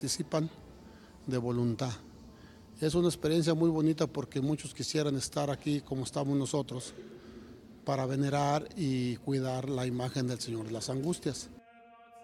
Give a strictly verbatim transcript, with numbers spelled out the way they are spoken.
participan de voluntad. Es una experiencia muy bonita porque muchos quisieran estar aquí como estamos nosotros para venerar y cuidar la imagen del Señor de las Angustias.